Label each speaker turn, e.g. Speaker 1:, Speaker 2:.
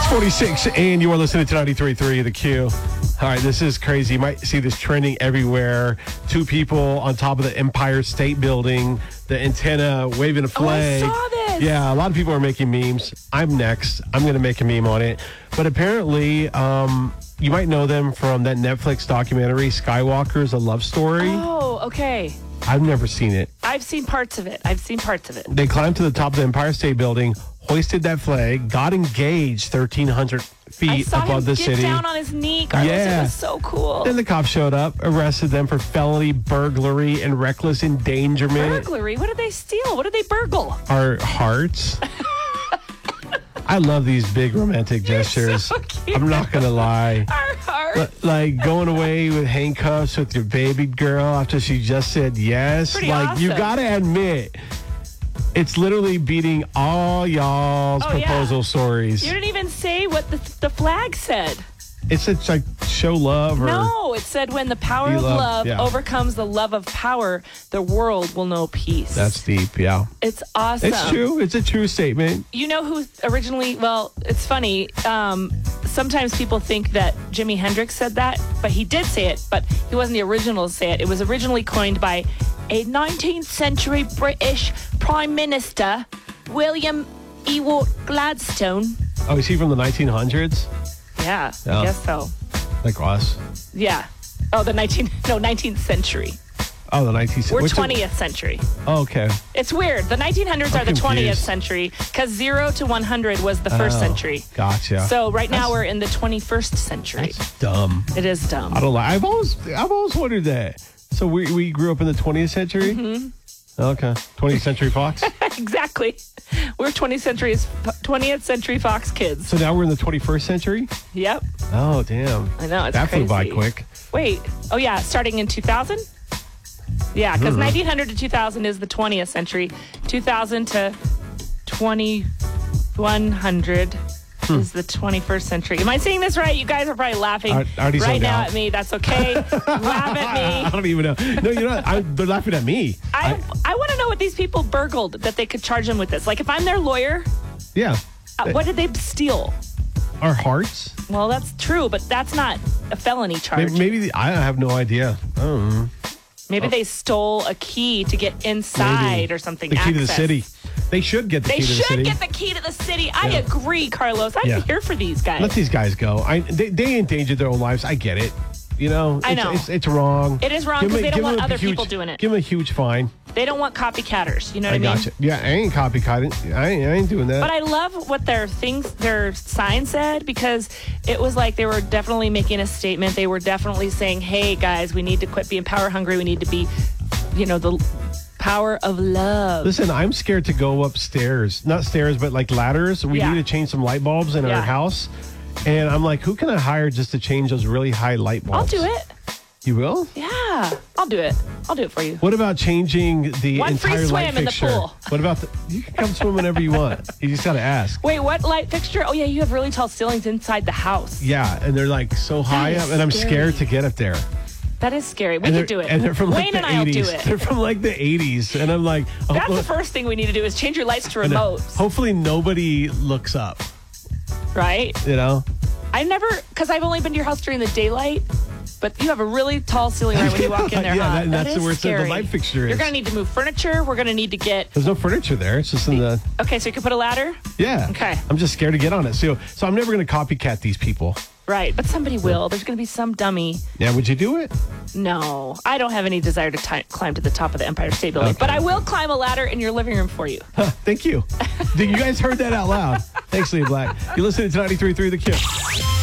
Speaker 1: 6:46, and you are listening to 93.3 The Q. All right, this is crazy. You might see this trending everywhere. Two people on top of the Empire State Building, the antenna waving a flag.
Speaker 2: Oh, I saw this.
Speaker 1: Yeah, a lot of people are making memes. I'm next. I'm going to make a meme on it. But apparently, you might know them from that Netflix documentary, Skywalker's A Love Story.
Speaker 2: Oh, okay.
Speaker 1: I've never seen it.
Speaker 2: I've seen parts of it.
Speaker 1: They climbed to the top of the Empire State Building, hoisted that flag, got engaged 1,300 feet above the city.
Speaker 2: I saw him get down on his knee. Carlos, it was so cool.
Speaker 1: Then the cops showed up, arrested them for felony burglary and reckless endangerment.
Speaker 2: Burglary? What did they steal? What did they burgle?
Speaker 1: Our hearts. I love these big romantic gestures.
Speaker 2: So cute.
Speaker 1: I'm not going to lie.
Speaker 2: Our hearts.
Speaker 1: Like going away with handcuffs with your baby girl after she just said yes.
Speaker 2: Pretty
Speaker 1: awesome. You got to admit, it's literally beating all y'all's proposal stories.
Speaker 2: You didn't even say what the flag said.
Speaker 1: It's like show love or...
Speaker 2: No, it said when the power of love overcomes the love of power, the world will know peace.
Speaker 1: That's deep, yeah.
Speaker 2: It's awesome.
Speaker 1: It's true. It's a true statement.
Speaker 2: You know who originally... Well, it's funny. Sometimes people think that Jimi Hendrix said that, but he did say it, but he wasn't the original to say it. It was originally coined by a 19th century British Prime Minister, William Ewart Gladstone.
Speaker 1: Oh, is he from the 1900s?
Speaker 2: Yeah, I guess so.
Speaker 1: Like us?
Speaker 2: Yeah. Oh, 19th century.
Speaker 1: Oh, the 19th century.
Speaker 2: We're 20th century.
Speaker 1: Oh, okay.
Speaker 2: It's weird. The 1900s are the 20th century because 0 to 100 was the first century.
Speaker 1: Gotcha.
Speaker 2: So now we're in the 21st century.
Speaker 1: That's dumb.
Speaker 2: It is dumb.
Speaker 1: I don't lie. I've always wondered that. So we grew up in the 20th century?
Speaker 2: Mm-hmm.
Speaker 1: Okay. 20th Century Fox?
Speaker 2: Exactly. We're 20th century Fox kids.
Speaker 1: So now we're in the 21st century?
Speaker 2: Yep.
Speaker 1: Oh, damn.
Speaker 2: I know. It's
Speaker 1: that
Speaker 2: crazy.
Speaker 1: flew by quick.
Speaker 2: Wait. Oh, yeah. Starting in 2000? Yeah, because 1900 to 2000 is the 20th century. 2000 to 2100 is the 21st century. Am I saying this right? You guys are probably laughing right now at me. That's okay. Laugh at me.
Speaker 1: I don't even know. No, you're not. They're laughing at me.
Speaker 2: I want to know what these people burgled that they could charge them with this. Like, if I'm their lawyer, what did they steal?
Speaker 1: Our hearts?
Speaker 2: Well, that's true, but that's not a felony charge.
Speaker 1: Maybe I have no idea. I don't know.
Speaker 2: Maybe they stole a key to get inside or something.
Speaker 1: The key to the city. They should get the key to the city.
Speaker 2: They should get the key to the city. I agree, Carlos. I'm here for these guys.
Speaker 1: Let these guys go. They endangered their own lives. I get it. You know,
Speaker 2: I know.
Speaker 1: It's wrong.
Speaker 2: It is wrong because they don't want other people doing it.
Speaker 1: Give them a huge fine.
Speaker 2: They don't want copycatters. You know what I mean?
Speaker 1: Gotcha. Yeah, I ain't copycatting. I ain't doing that.
Speaker 2: But I love what their sign said because it was like they were definitely making a statement. They were definitely saying, hey, guys, we need to quit being power hungry. We need to be, the power of love.
Speaker 1: Listen, I'm scared to go upstairs. Not stairs, but like ladders. We need to change some light bulbs in our house. And I'm like, who can I hire just to change those really high light bulbs?
Speaker 2: I'll do it.
Speaker 1: You will?
Speaker 2: Yeah, I'll do it. I'll do it for you.
Speaker 1: What about changing the
Speaker 2: One
Speaker 1: entire
Speaker 2: free swim
Speaker 1: light fixture?
Speaker 2: in the pool.
Speaker 1: What about you can come swim whenever you want. You just got to ask.
Speaker 2: Wait, what light fixture? Oh, yeah, you have really tall ceilings inside the house.
Speaker 1: Yeah, and they're like so high up, and I'm scared to get up there.
Speaker 2: That is scary. We could do it.
Speaker 1: And they're from like
Speaker 2: Wayne
Speaker 1: the
Speaker 2: and I will
Speaker 1: 80s.
Speaker 2: do it.
Speaker 1: They're from like the 80s, and I'm like...
Speaker 2: That's the first thing we need to do is change your lights to remotes.
Speaker 1: Hopefully nobody looks up.
Speaker 2: Right?
Speaker 1: You know?
Speaker 2: Because I've only been to your house during the daylight, but you have a really tall ceiling right when you walk in there.
Speaker 1: That's where the light fixture is.
Speaker 2: You're going to need to move furniture. We're going to need to get...
Speaker 1: There's no furniture there. It's just in the...
Speaker 2: Okay, so you can put a ladder?
Speaker 1: Yeah.
Speaker 2: Okay.
Speaker 1: I'm just scared to get on it. So I'm never going to copycat these people.
Speaker 2: Right, but somebody will. There's going to be some dummy.
Speaker 1: Yeah, would you do it?
Speaker 2: No, I don't have any desire to climb to the top of the Empire State Building, but I will climb a ladder in your living room for you.
Speaker 1: Thank you. You guys heard that out loud. Thanks, Leah Black. You're listening to 93.3 The Q.